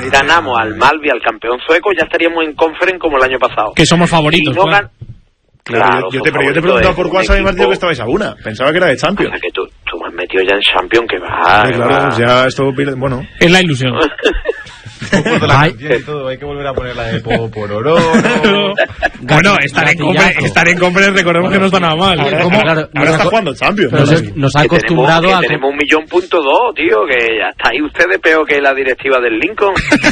ganamos al Malvi, al campeón sueco, ya estaríamos en Conference como el año pasado. Que somos favoritos. No claro, yo te he preguntado por WhatsApp y me has dicho que estabais a una. Pensaba que era de Champions. O sea, que tú me has metido ya en Champions, que va. Claro, ya esto, bueno. Es la ilusión. Hay que volver a poner la de Pororo. Bueno, estar en Conference, recordemos que no está nada mal. Ahora está jugando Champions. Nos ha acostumbrado a... Tenemos 1.2 millón, tío, que ya está ahí ustedes peor que la directiva del Lincoln.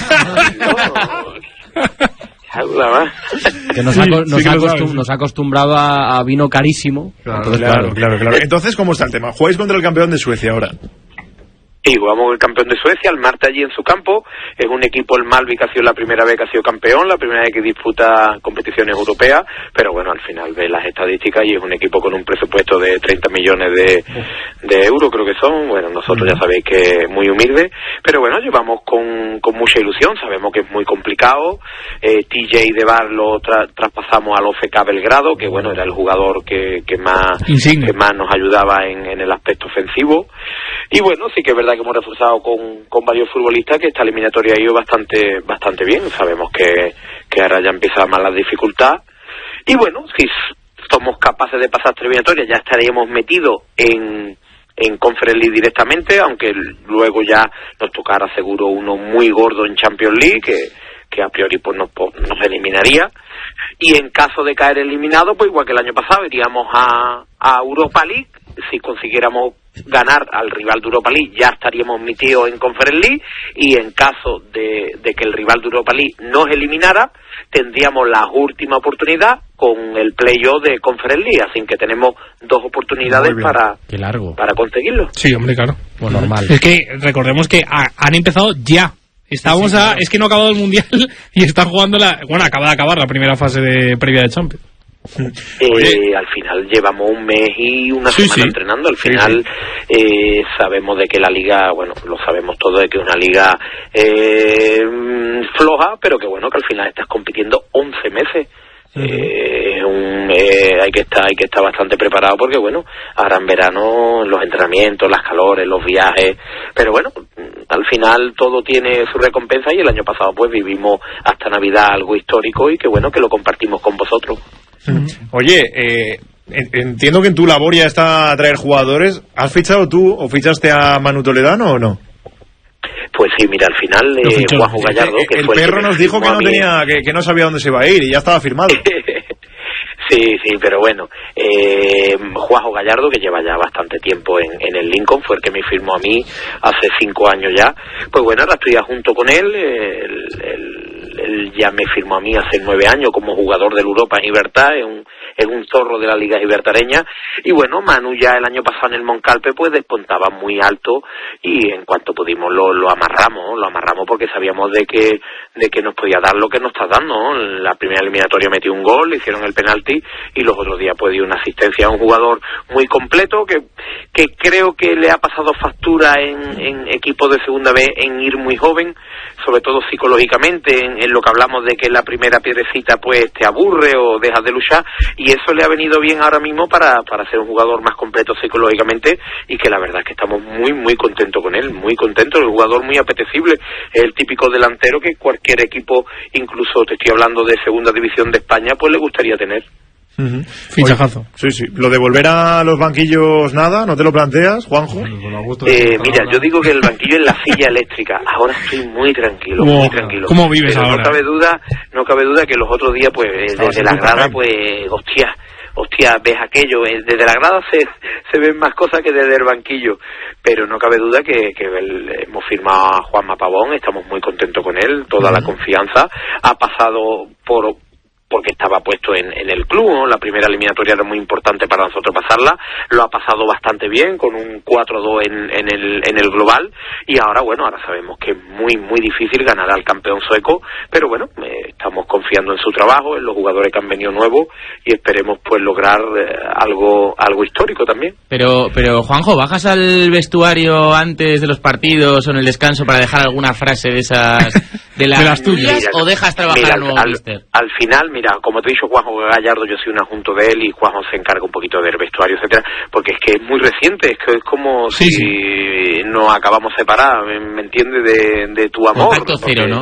Que nos ha acostumbrado a vino carísimo. Claro. Entonces, ¿cómo está el tema? ¿Jugáis contra el campeón de Suecia ahora? Sí, jugamos el campeón de Suecia, el Marte allí en su campo. Es un equipo, el Malvi, que ha sido la primera vez que ha sido campeón, la primera vez que disputa competiciones europeas, pero bueno, al final ve las estadísticas y es un equipo con un presupuesto de 30 millones de euros, creo que son. Bueno, nosotros ya sabéis que es muy humilde, pero bueno, llevamos con mucha ilusión, sabemos que es muy complicado. TJ de Bar lo traspasamos al OFK Belgrado, que bueno, era el jugador que más nos ayudaba en el aspecto ofensivo. Y bueno, sí que es verdad que hemos reforzado con varios futbolistas, que esta eliminatoria ha ido bastante bien. Sabemos que ahora ya empieza más la dificultad. Y bueno, si somos capaces de pasar esta eliminatoria, ya estaríamos metidos en Conference League directamente, aunque luego ya nos tocará seguro uno muy gordo en Champions League, que a priori pues nos eliminaría. Y en caso de caer eliminado, pues igual que el año pasado, iríamos a Europa League. Si consiguiéramos ganar al rival de Europa League, ya estaríamos metidos en Conference League, y en caso de que el rival de Europa League nos eliminara, tendríamos la última oportunidad con el playoff de Conference League, así que tenemos 2 oportunidades para conseguirlo. Sí, hombre, claro. Pues normal. Es que recordemos que han empezado ya. Estamos es que no ha acabado el Mundial y están jugando acaba de acabar la primera fase previa de Champions. Al final llevamos un mes y una semana entrenando. Al final sabemos de que la liga, bueno, lo sabemos todo, de que es una liga floja, pero que bueno, que al final estás compitiendo 11 meses. Hay que estar bastante preparado, porque bueno, ahora en verano los entrenamientos, las calores, los viajes, pero bueno, al final todo tiene su recompensa, y el año pasado pues vivimos hasta Navidad algo histórico, y que bueno, que lo compartimos con vosotros. Oye, entiendo que en tu labor ya está traer jugadores. ¿Has fichado tú o fichaste a Manu Toledano o no? Pues sí, mira, al final Juanjo Gallardo, que el fue perro nos dijo que no sabía dónde se iba a ir y ya estaba firmado. Sí, pero bueno, Juanjo Gallardo, que lleva ya bastante tiempo en el Lincoln, fue el que me firmó a mí hace 5 años ya. Pues bueno, ahora estoy junto con él. Él ya me firmó a mí hace 9 años como jugador del Europa Gibraltar, es un zorro de la liga gibraltareña. Y bueno, Manu ya el año pasado en el Moncalpe pues despuntaba muy alto, y en cuanto pudimos lo amarramos porque sabíamos de que nos podía dar lo que nos está dando, ¿no? La primera eliminatoria metió un gol, le hicieron el penalti, y los otros días pues dio una asistencia a un jugador muy completo, que creo que le ha pasado factura en equipos de segunda B, en ir muy joven, sobre todo psicológicamente, en lo que hablamos de que la primera piedrecita pues te aburre o dejas de luchar, y eso le ha venido bien ahora mismo para ser un jugador más completo psicológicamente, y que la verdad es que estamos muy muy contentos con él, muy contentos. El jugador muy apetecible, es el típico delantero que cualquier equipo, incluso te estoy hablando de segunda división de España, pues le gustaría tener. Fichajazo. Sí. Lo de volver a los banquillos, nada, ¿no te lo planteas, Juanjo? Mira, yo digo que el banquillo es la silla eléctrica. Ahora estoy muy tranquilo, muy tranquilo. ¿Cómo vives ahora? No cabe duda que los otros días, pues, desde la grada, pues, hostia, ves aquello. Desde la grada se ven más cosas que desde el banquillo. Pero no cabe duda que hemos firmado a Juanma Pavón, estamos muy contentos con él, toda la confianza. Ha pasado porque estaba puesto en el club, ¿no? La primera eliminatoria era muy importante para nosotros pasarla, lo ha pasado bastante bien, con un 4-2 en el global, y ahora sabemos que es muy muy difícil ganar al campeón sueco, pero bueno, estamos confiando en su trabajo, en los jugadores que han venido nuevos, y esperemos pues lograr algo histórico también. Pero Juanjo, ¿bajas al vestuario antes de los partidos o en el descanso para dejar alguna frase de esas de las tuyas, o dejas trabajar al nuevo míster? Al final, mira, como te he dicho, Juanjo Gallardo, yo soy un adjunto de él, y Juanjo se encarga un poquito del vestuario, etcétera, porque es que es muy reciente, es que es como si nos acabamos de separar, ¿me entiendes? De tu amor. Contacto cero, ¿no?